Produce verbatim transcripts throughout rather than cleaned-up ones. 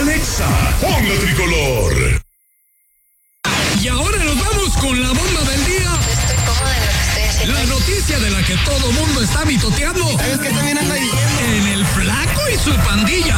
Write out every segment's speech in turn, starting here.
Alexa, pon la tricolor. Y ahora nos vamos con la bomba del día. Estoy cómoda en lo que estoy haciendo. La noticia de la que todo mundo está mitoteando. ¿Sabes qué también anda diciendo? En el Flaco y su pandilla.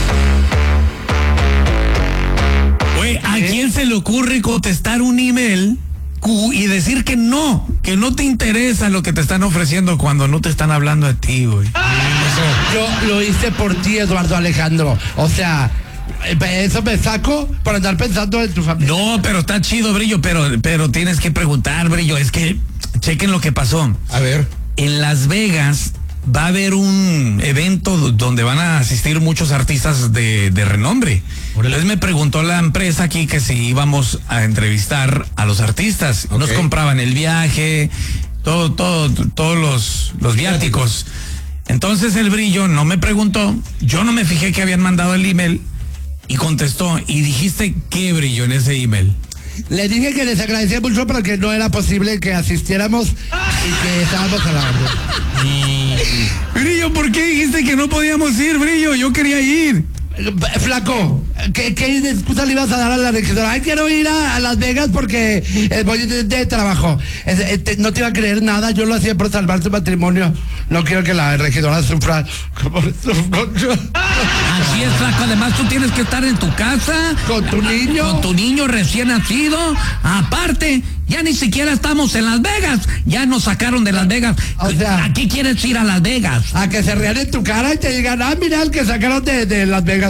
Güey, ¿a quién se le ocurre contestar un email y decir que no, que no te interesa lo que te están ofreciendo cuando no te están hablando a ti, güey? Yo lo hice por ti, Eduardo Alejandro. O sea, eso me saco por andar pensando en tu familia. No, pero está chido, Brillo, pero, pero tienes que preguntar, Brillo. Es que chequen lo que pasó. A ver. En Las Vegas va a haber un evento donde van a asistir muchos artistas de, de renombre. Entonces me preguntó la empresa aquí que si íbamos a entrevistar a los artistas. Okay. Nos compraban el viaje, todo, todo, todos los, los viáticos. Entonces el Brillo no me preguntó, yo no me fijé que habían mandado el email y contestó. ¿Y dijiste qué, Brillo, en ese email? Le dije que les agradecía mucho, pero que no era posible que asistiéramos y que estábamos a la orden. Brillo, ¿por qué dijiste que no podíamos ir, Brillo? Yo quería ir. Flaco, ¿qué, qué excusa le ibas a dar a la regidora? Ay, quiero ir a, a Las Vegas porque eh, voy de, de trabajo. Es, eh, te, no te iba a creer nada, yo lo hacía por salvar su matrimonio. No quiero que la regidora sufra como sufro yo. Así es, Flaco, además tú tienes que estar en tu casa. Con tu niño. Con tu niño recién nacido. Aparte, ya ni siquiera estamos en Las Vegas. Ya nos sacaron de Las Vegas. O sea, ¿a qué quieres ir a Las Vegas? A que se rían en tu cara y te digan, ah, mira el que sacaron de, de Las Vegas.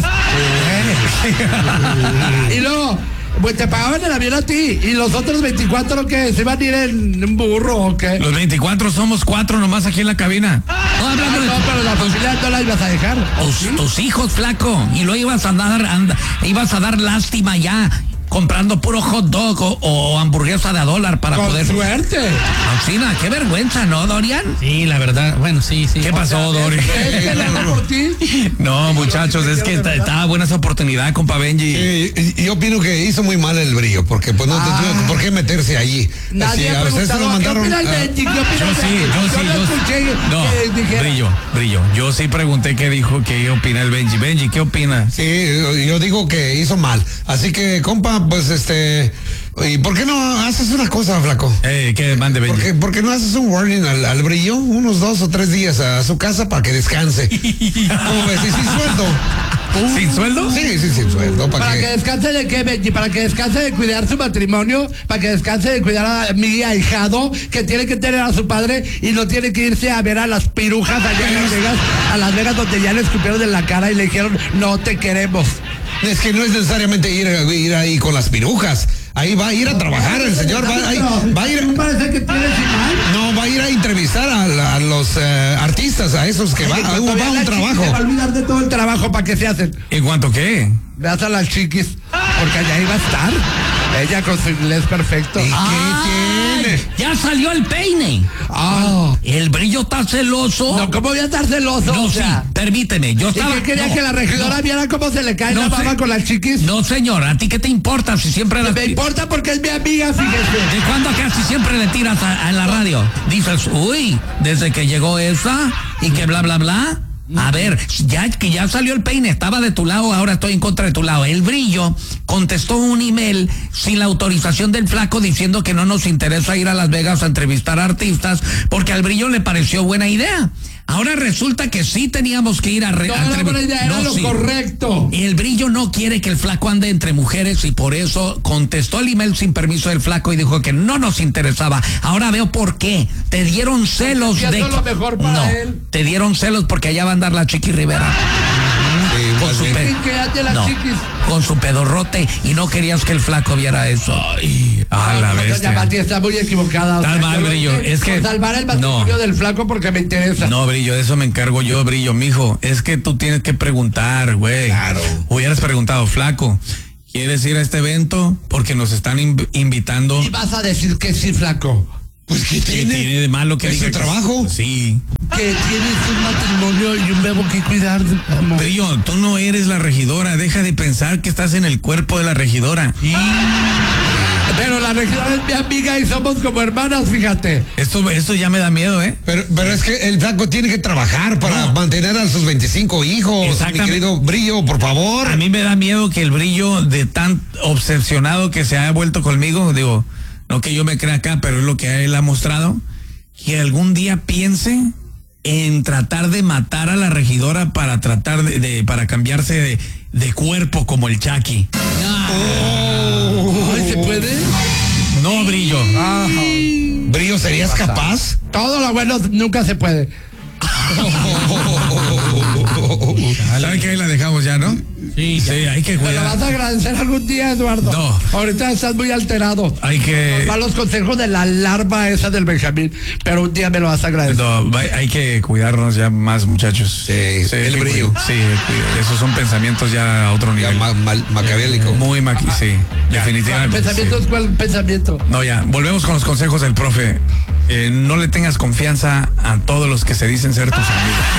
Y luego, pues te pagaban el avión a ti. Y los otros veinticuatro que se van a ir en un burro o qué. Los veinticuatro somos cuatro nomás aquí en la cabina. No, hablando ah, de... no, pero la familia no la ibas a dejar. Tus, ¿sí? tus hijos, Flaco. Y lo ibas a dar, anda, ibas a dar lástima ya. Comprando puro hot dog o, o hamburguesa de a dólar para Con poder... suerte. Alcina, qué vergüenza, ¿no, Dorian? Sí, la verdad, bueno, sí, sí. ¿Qué pasó, Dorian? ¿Es que la hago por ti? No, muchachos, es que está, estaba buena esa oportunidad, compa Benji. Sí, yo opino que hizo muy mal el Brillo, porque pues no ah. tenía por qué meterse allí. Nadie Así, ha a ustedes se lo mandaron. ¿Qué opina el Benji? ¿Qué opina Yo el sí, Benji? yo sí, no yo escuché No, que dijera. Brillo, Brillo. Yo sí pregunté qué dijo, qué opina el Benji. Benji, ¿qué opina? Sí, yo digo que hizo mal. Así que, compa, pues este... ¿Y por qué no haces una cosa, Flaco? Eh, ¿qué mande, Benji? ¿Por qué, ¿Por qué no haces un warning al, al Brillo? Unos dos o tres días a su casa para que descanse. ¿Cómo ves? ¿Y sin sueldo? ¿Sin sueldo? Sí, sí, sin sueldo. ¿Para, ¿Para que... que descanse de qué, Benji? ¿Para que descanse de cuidar su matrimonio? ¿Para que descanse de cuidar a mi ahijado que tiene que tener a su padre y no tiene que irse a ver a las pirujas allá en Las Vegas, a Las Vegas donde ya le escupieron en la cara y le dijeron, no te queremos? Es que no es necesariamente ir, ir ahí con las pirujas. Ahí va a ir a trabajar el señor, va, ahí, va a ir... Parece que tiene No, va a ir a entrevistar a, a los uh, artistas, a esos que van, va, va a un trabajo. Se va a olvidar de todo el trabajo para que se hacen. ¿En cuanto qué? Veas a las chiquis, porque allá iba a estar. Ella con su inglés perfecto. ¿Y qué Ay, tiene? Ya salió el peine. Ah. El Brillo está celoso. No, ¿cómo voy a estar celoso? No, o sea, sí, permíteme. Yo estaba... ¿Y qué quería no, que la regidora no, viera cómo se le cae no la baba sé. con las chiquis? No, señor, ¿a ti qué te importa si siempre... Me las... importa porque es mi amiga, fíjese. ¿De cuándo casi siempre le tiras a, a la radio? Dices, uy, desde que llegó esa y que bla, bla, bla. A ver, ya que ya salió el peine, estaba de tu lado, ahora estoy en contra de tu lado. El Brillo contestó un email sin la autorización del Flaco diciendo que no nos interesa ir a Las Vegas a entrevistar a artistas porque al Brillo le pareció buena idea. Ahora resulta que sí teníamos que ir a... Re, no a era buena idea, era no, lo sí. correcto. Y el Brillo no quiere que el Flaco ande entre mujeres y por eso contestó el email sin permiso del Flaco y dijo que no nos interesaba. Ahora veo por qué. Te dieron celos Y de... lo mejor para no, él. te dieron celos porque allá va a andar la Chiqui Rivera. Sí, Con su, pe... Que ande las no, chiquis. con su pedorrote y no querías que el Flaco viera eso. Ay, a la No, bestia. Mati está muy equivocada. Está mal, yo Brillo, hice es que- por salvar el matrimonio no. del Flaco porque me interesa. No, Brillo, de eso me encargo yo, Brillo, mijo. Es que tú tienes que preguntar, güey. Claro. Hubieras preguntado, Flaco, ¿quieres ir a este evento? Porque nos están inv- invitando. Y vas a decir que sí, Flaco. Pues ¿qué ¿Qué tiene? tiene de malo que ¿Es diga su que- trabajo? Sí. Que tienes un matrimonio y un bebo que cuidar. amor. Brillo, tú no eres la regidora. Deja de pensar que estás en el cuerpo de la regidora. Pero la regidora es mi amiga y somos como hermanas, fíjate. Esto, esto ya me da miedo, ¿eh? Pero, pero es que el flaco tiene que trabajar para No. mantener a sus veinticinco hijos. Mi Exactamente. querido Brillo, por favor. A mí me da miedo que el Brillo, de tan obsesionado que se ha vuelto conmigo, digo, no que yo me crea acá, pero es lo que él ha mostrado, que algún día piense en tratar de matar a la regidora para tratar de, de para cambiarse de, de cuerpo como el Chucky. Ay, ¿se puede? No, Brillo. Brillo, ¿serías capaz? Todo lo bueno nunca se puede. ¿Sabe que ahí la dejamos ya, no? Sí, sí, hay que ¿Me lo vas cuidar. a agradecer algún día, Eduardo? No. Ahorita estás muy alterado. Hay que... Nos van los consejos de la larva esa del Benjamín, pero un día me lo vas a agradecer. No, va- hay que cuidarnos ya más, muchachos. Sí, el hay que Brillo. cuid- Sí, cuid- esos son pensamientos ya a otro Ya, nivel. ma- mal- maquiavélico. Muy maqui, sí, definitivamente. ¿Pensamiento sí. es cuál pensamiento? No, ya, volvemos con los consejos del profe. Eh, no le tengas confianza a todos los que se dicen ser tus amigos.